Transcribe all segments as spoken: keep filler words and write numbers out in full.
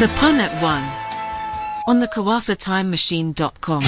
The pun at one on the Kawartha Time Machine dot com.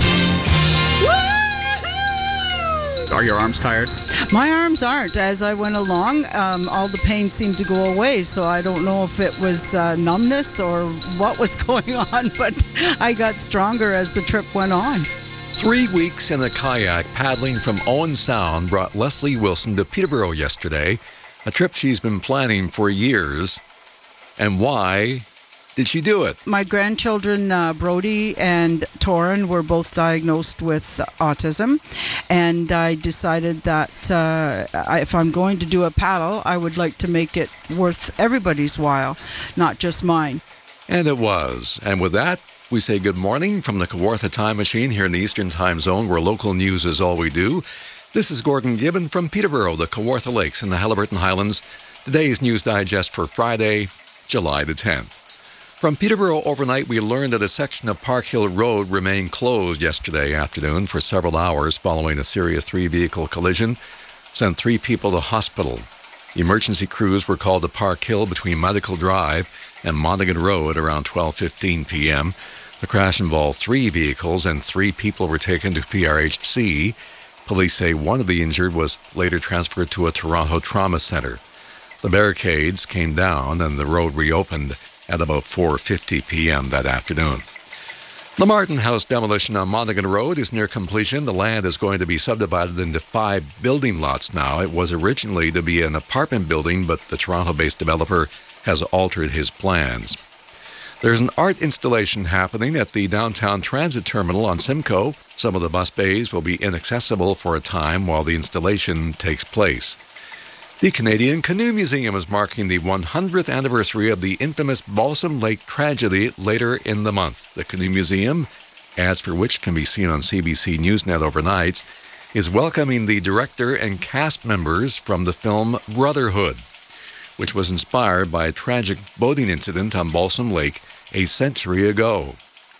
Are your arms tired? My arms aren't. As I went along, um, all the pain seemed to go away, so I don't know if it was uh, numbness or what was going on, but I got stronger as the trip went on. Three weeks in a kayak paddling from Owen Sound brought Leslie Wilson to Peterborough yesterday, a trip she's been planning for years. And why did she do it? My grandchildren, uh, Brody and Torin, were both diagnosed with autism, and I decided that uh, I, if I'm going to do a paddle, I would like to make it worth everybody's while, not just mine. And it was. And with that, we say good morning from the Kawartha Time Machine here in the Eastern Time Zone, where local news is all we do. This is Gordon Gibbon from Peterborough, the Kawartha Lakes and the Haliburton Highlands. Today's News Digest for Friday, July the tenth. From Peterborough overnight, we learned that a section of Park Hill Road remained closed yesterday afternoon for several hours following a serious three-vehicle collision, sent three people to hospital. Emergency crews were called to Park Hill between Medical Drive and Monaghan Road around twelve fifteen p.m. The crash involved three vehicles and three people were taken to P R H C. Police say one of the injured was later transferred to a Toronto trauma center. The barricades came down and the road reopened at about four fifty p.m. that afternoon. The Martin House demolition on Monaghan Road is near completion. The land is going to be subdivided into five building lots now. It was originally to be an apartment building, but the Toronto-based developer has altered his plans. There's an art installation happening at the downtown transit terminal on Simcoe. Some of the bus bays will be inaccessible for a time while the installation takes place. The Canadian Canoe Museum is marking the one hundredth anniversary of the infamous Balsam Lake tragedy later in the month. The Canoe Museum, ads for which can be seen on C B C Newsnet overnight, is welcoming the director and cast members from the film Brotherhood, which was inspired by a tragic boating incident on Balsam Lake a century ago.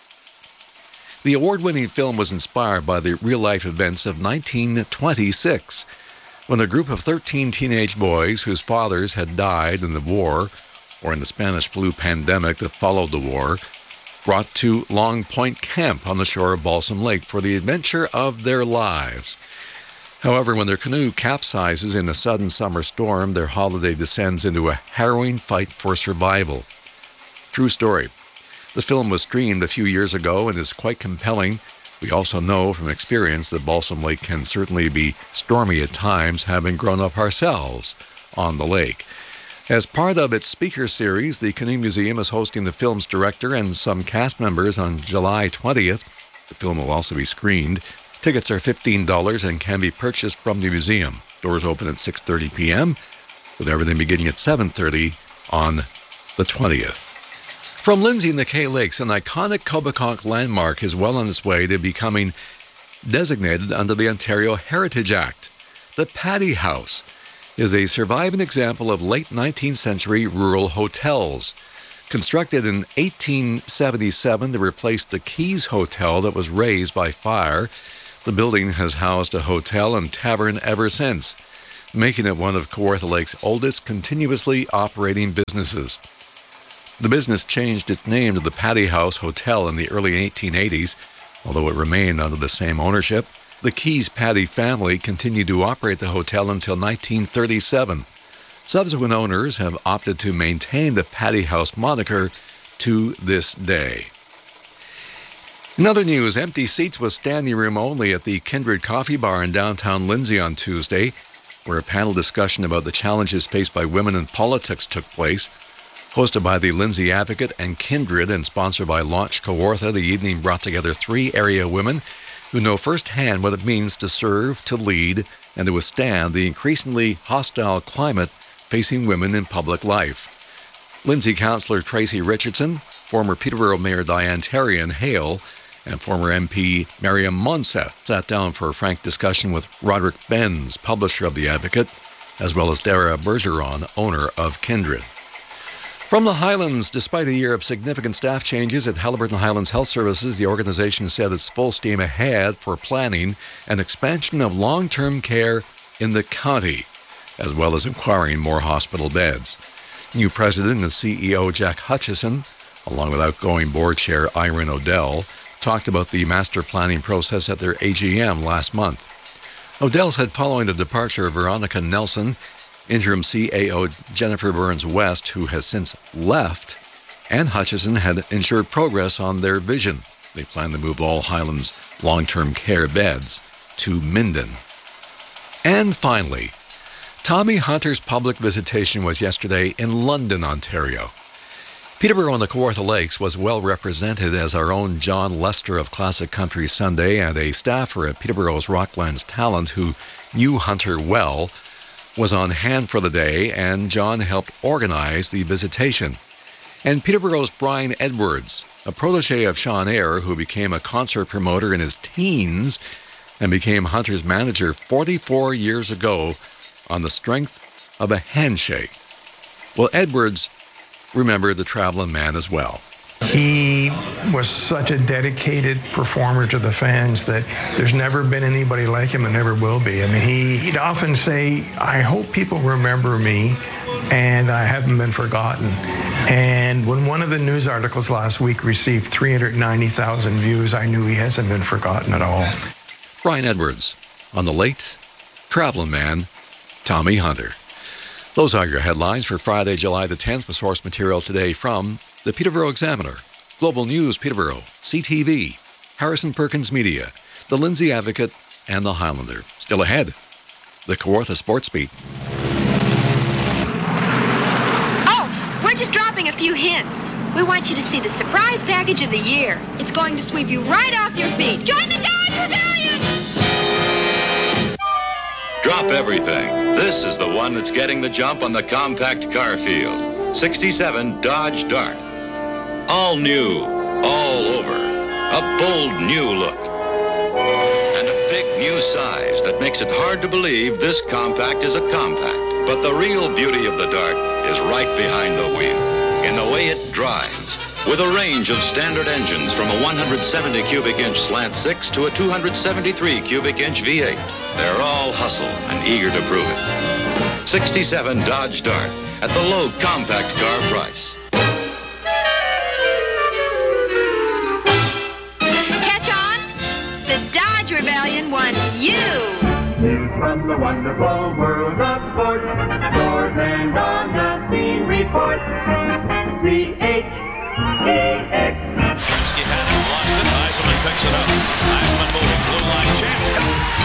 The award-winning film was inspired by the real-life events of nineteen twenty-six, when a group of thirteen teenage boys whose fathers had died in the war or in the Spanish flu pandemic that followed the war brought to Long Point Camp on the shore of Balsam Lake for the adventure of their lives. However, when their canoe capsizes in a sudden summer storm, their holiday descends into a harrowing fight for survival. True story. The film was streamed a few years ago and is quite compelling. We also know from experience that Balsam Lake can certainly be stormy at times, having grown up ourselves on the lake. As part of its speaker series, the Canoe Museum is hosting the film's director and some cast members on July twentieth. The film will also be screened. Tickets are fifteen dollars and can be purchased from the museum. Doors open at six thirty p.m., with everything beginning at seven thirty on the twentieth. From Lindsay in the Kay Lakes, an iconic Cobeconk landmark is well on its way to becoming designated under the Ontario Heritage Act. The Paddy House is a surviving example of late nineteenth century rural hotels. Constructed in eighteen seventy-seven to replace the Keys Hotel that was razed by fire, the building has housed a hotel and tavern ever since, making it one of Kawartha Lake's oldest continuously operating businesses. The business changed its name to the Paddy House Hotel in the early eighteen eighties, although it remained under the same ownership. The Keys Paddy family continued to operate the hotel until nineteen thirty-seven. Subsequent owners have opted to maintain the Paddy House moniker to this day. In other news, empty seats with standing room only at the Kindred Coffee Bar in downtown Lindsay on Tuesday, where a panel discussion about the challenges faced by women in politics took place. Hosted by the Lindsay Advocate and Kindred and sponsored by Launch Kawartha, the evening brought together three area women who know firsthand what it means to serve, to lead, and to withstand the increasingly hostile climate facing women in public life. Lindsay Councillor Tracy Richardson, former Peterborough Mayor Diane Terry and Hale, and former M P Miriam Monsef sat down for a frank discussion with Roderick Benz, publisher of The Advocate, as well as Dara Bergeron, owner of Kindred. From the Highlands, despite a year of significant staff changes at Haliburton Highlands Health Services, the organization said it's full steam ahead for planning an expansion of long-term care in the county, as well as acquiring more hospital beds. New president and C E O Jack Hutchison along with outgoing board chair Irene O'Dell, talked about the master planning process at their A G M last month. O'Dell said following the departure of Veronica Nelson, interim C A O Jennifer Burns-West, who has since left, and Hutchison had ensured progress on their vision. They plan to move all Highlands long-term care beds to Minden. And finally, Tommy Hunter's public visitation was yesterday in London, Ontario. Peterborough on the Kawartha Lakes was well represented as our own John Lester of Classic Country Sunday and a staffer at Peterborough's Rocklands Talent who knew Hunter well was on hand for the day, and John helped organize the visitation. And Peterborough's Brian Edwards, a protege of Sean Eyre who became a concert promoter in his teens and became Hunter's manager forty-four years ago on the strength of a handshake. Well, Edwards remembered the traveling man as well. He was such a dedicated performer to the fans that there's never been anybody like him and never will be. I mean, he, he'd often say, I hope people remember me and I haven't been forgotten. And when one of the news articles last week received three hundred ninety thousand views, I knew he hasn't been forgotten at all. Brian Edwards on the late traveling man, Tommy Hunter. Those are your headlines for Friday, July the tenth, with source material today from the Peterborough Examiner, Global News Peterborough, C T V, Harrison Perkins Media, the Lindsay Advocate, and the Highlander. Still ahead, the Kawartha Sports Beat. Oh, we're just dropping a few hints. We want you to see the surprise package of the year. It's going to sweep you right off your feet. Join the Dodge Rebellion! Drop everything. This is the one that's getting the jump on the compact car field. sixty-seven Dodge Dart. All new, all over. A bold new look. And a big new size that makes it hard to believe this compact is a compact. But the real beauty of the Dart is right behind the wheel, in the way it drives. With a range of standard engines from a one hundred seventy cubic inch slant six to a two hundred seventy-three cubic inch V eight. They're all hustle and eager to prove it. sixty-seven Dodge Dart at the low compact car price. Catch on! The Dodge Rebellion wants you! News from the wonderful world of sports. Scores and on the scene report. C H E X. Gretzky had it, lost it. Eisenman picks it up. Eisenman moving. Blue line chance.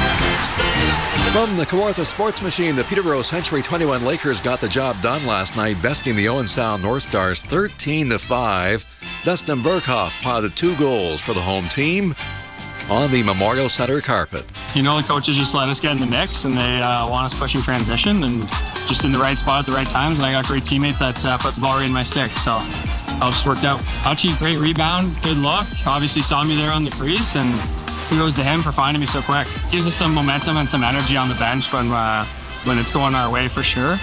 From the Kawartha Sports Machine, the Peterborough Century twenty-one Lakers got the job done last night, besting the Owen Sound North Stars thirteen to five. Dustin Burkhoff potted two goals for the home team on the Memorial Center carpet. You know, the coaches just let us get in the mix, and they uh, want us pushing transition and just in the right spot at the right times. And I got great teammates that uh, put the ball right in my stick, so it all just worked out. Archie, great rebound, good look. Obviously saw me there on the crease, and kudos to him for finding me so quick. Gives us some momentum and some energy on the bench when uh, when it's going our way for sure.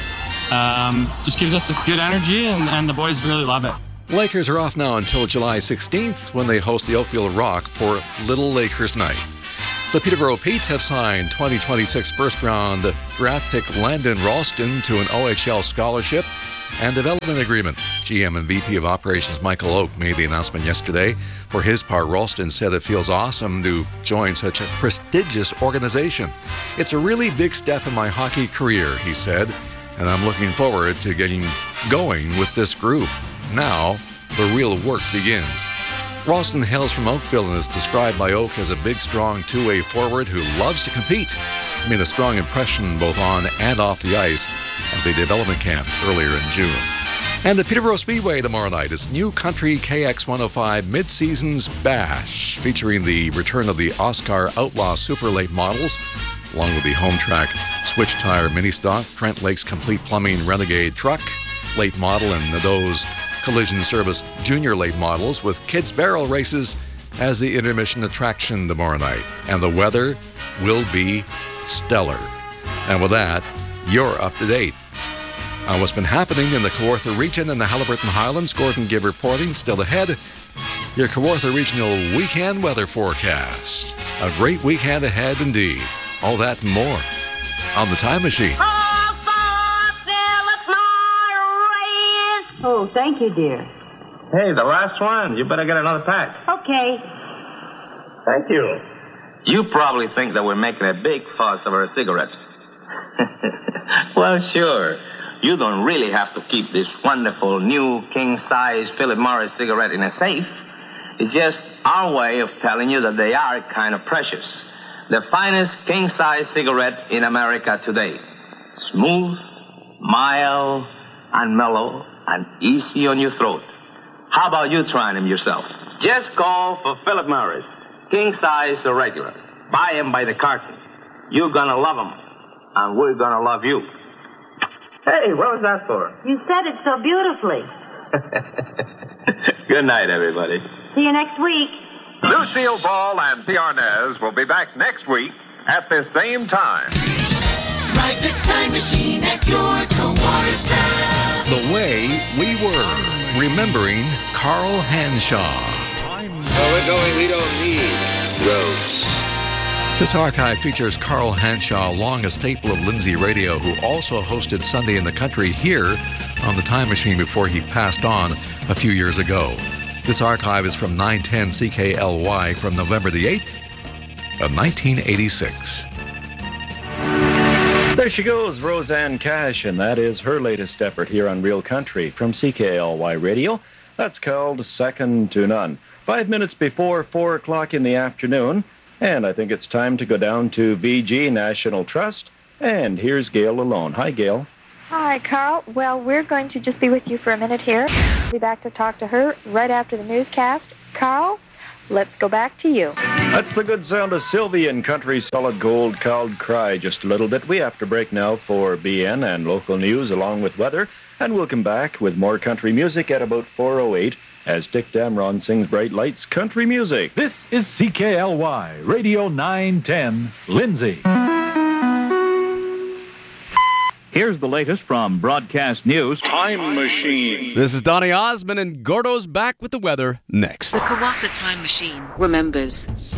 Um, just gives us a good energy, and, and the boys really love it. Lakers are off now until July sixteenth when they host the Oakfield Rock for Little Lakers Night. The Peterborough Petes have signed twenty twenty-six first-round draft pick Landon Ralston to an O H L scholarship and development agreement. G M and V P of Operations Michael Oak made the announcement yesterday. For his part, Ralston said it feels awesome to join such a prestigious organization. It's a really big step in my hockey career, he said, and I'm looking forward to getting going with this group. Now, the real work begins. Ralston hails from Oakville and is described by Oak as a big, strong two-way forward who loves to compete. He made a strong impression both on and off the ice at the development camp earlier in June. And the Peterborough Speedway tomorrow night. It's New Country K X one oh five Mid-Seasons Bash, featuring the return of the Oscar Outlaw Super Late models, along with the home track Switch Tire Mini Stock, Trent Lakes Complete Plumbing Renegade Truck, late model, and those Collision Service Junior late models, with kids' barrel races as the intermission attraction tomorrow night. And the weather will be stellar. And with that, you're up to date on what's been happening in the Kawartha region and the Haliburton Highlands. Gordon Gibb reporting. Still ahead, your Kawartha Regional Weekend Weather Forecast. A great weekend ahead indeed. All that and more on the Time Machine. Oh, thank you, dear. Hey, the last one. You better get another pack. Okay. Thank you. You probably think that we're making a big fuss over a cigarette. Well, sure. You don't really have to keep this wonderful new king-size Philip Morris cigarette in a safe. It's just our way of telling you that they are kind of precious. The finest king-size cigarette in America today. Smooth, mild, and mellow, and easy on your throat. How about you trying them yourself? Just call for Philip Morris. King-size or regular. Buy them by the carton. You're gonna love them, and we're gonna love you. Hey, what was that for? You said it so beautifully. Good night, everybody. See you next week. Lucille Ball and P. Arnaz will be back next week at the same time. Ride the time machine at your Kawartha. The Way We Were, remembering Carl Hanshaw. So we're going, we don't need roads. This archive features Carl Hanshaw, long a staple of Lindsay Radio, who also hosted Sunday in the Country here on the Time Machine before he passed on a few years ago. This archive is from nine ten C K L Y from November the eighth of nineteen eighty-six. There she goes, Roseanne Cash, and that is her latest effort here on Real Country from C K L Y Radio. That's called Second to None. Five minutes before four o'clock in the afternoon, and I think it's time to go down to V G National Trust, and here's Gail Lalone. Hi, Gail. Hi, Carl. Well, we're going to just be with you for a minute here. We'll be back to talk to her right after the newscast. Carl, let's go back to you. That's the good sound of Sylvian Country Solid Gold Called Cry just a little bit. We have to break now for B N and local news along with weather, and we'll come back with more country music at about four oh eight as Dick Damron sings Bright Lights Country Music. This is C K L Y, Radio nine ten, Lindsay. Here's the latest from Broadcast News. Time Machine. This is Donny Osmond, and Gordo's back with the weather next. The Kawartha Time Machine remembers.